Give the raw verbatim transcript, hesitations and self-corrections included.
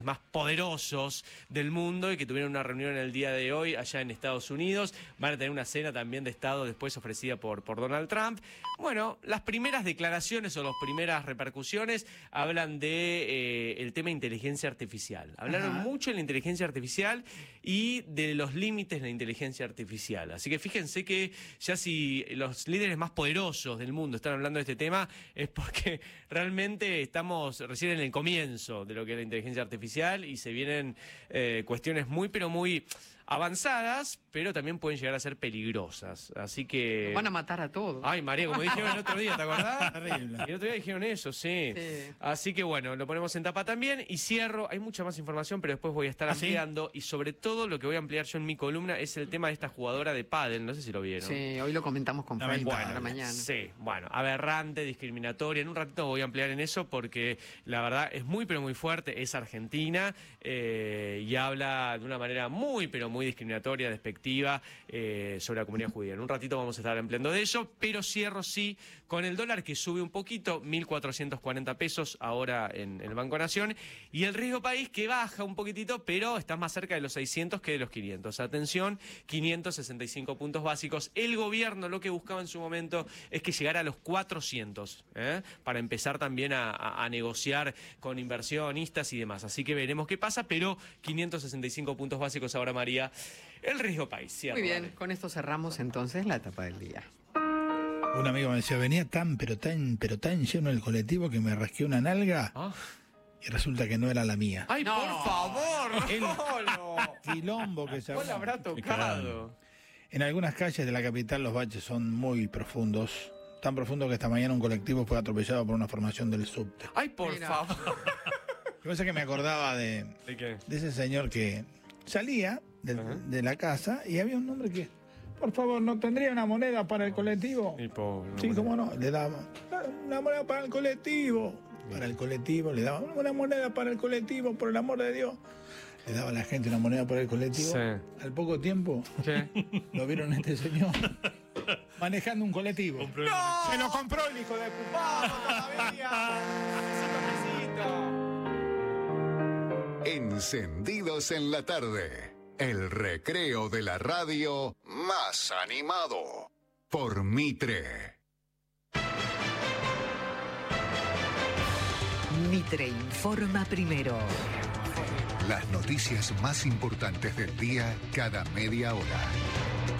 más poderosos del mundo y que tuvieron una reunión el día de hoy allá en Estados Unidos. Van a tener una cena también de Estado después ofrecida por, por Donald Trump. Bueno, las primeras declaraciones o las primeras repercusiones hablan de eh, el tema inteligencia artificial. Hablaron Ajá. mucho de la inteligencia artificial y de los límites de la inteligencia artificial. Así que fíjense que ya si los líderes más poderosos del mundo están hablando de este tema es porque realmente estamos recién en el comienzo de lo que es la inteligencia artificial. Y se vienen eh, cuestiones muy, pero muy avanzadas, pero también pueden llegar a ser peligrosas. Así que... Nos van a matar a todos. Ay, María, como dijeron el otro día, ¿te acordás? Terrible. El otro día dijeron eso, sí. sí. Así que bueno, lo ponemos en tapa también. Y cierro, hay mucha más información, pero después voy a estar ¿Ah, ampliando. sí? Y sobre todo, lo que voy a ampliar yo en mi columna es el tema de esta jugadora de pádel. No sé si lo vieron. Sí, hoy lo comentamos con Frank Bueno, para mañana. Sí, bueno, aberrante, discriminatoria. En un ratito voy a ampliar en eso porque la verdad es muy, pero muy fuerte. Es argentina eh, y habla de una manera muy, pero muy discriminatoria, despectiva eh, sobre la comunidad judía. En un ratito vamos a estar ampliando de eso, pero cierro sí con el dólar que sube un poquito, mil cuatrocientos cuarenta pesos ahora en, en el Banco Nación, y el riesgo país que baja un poquitito, pero está más cerca de los seiscientos que de los quinientos. Atención, quinientos sesenta y cinco puntos básicos. El gobierno lo que buscaba en su momento es que llegara a los cuatrocientos, ¿eh? para empezar también a, a, a negociar con inversionistas y demás. Así que veremos qué pasa, pero quinientos sesenta y cinco puntos básicos ahora, María. El riesgo país, ¿cierto? Muy bien, vale. con esto cerramos entonces la etapa del día. Un amigo me decía, venía tan, pero tan, pero tan lleno el colectivo que me rasqué una nalga ¿Ah? y resulta que no era la mía. ¡Ay, No. por favor! El No, no. quilombo que se ¿Cuál armó. habrá tocado? En algunas calles de la capital los baches son muy profundos. Tan profundos que esta mañana un colectivo fue atropellado por una formación del subte. ¡Ay, por Mira. favor! Lo que pasa es que me acordaba de, ¿De qué? de ese señor que salía de, Ajá. de la casa y había un hombre que, por favor, ¿no tendría una moneda para el colectivo? Mi pobre. Sí, cómo no, le daba una moneda para el colectivo. Para el colectivo, le daba una moneda para el colectivo, por el amor de Dios. Le daba a la gente una moneda para el colectivo. Sí. Al poco tiempo, ¿Qué? lo vieron a este señor manejando un colectivo. ¡No! Se lo compró el hijo de puta. ¡Vamos todavía! Besito, besito. Encendidos en la tarde. El recreo de la radio más animado. Por Mitre. Mitre informa primero. Las noticias más importantes del día cada media hora.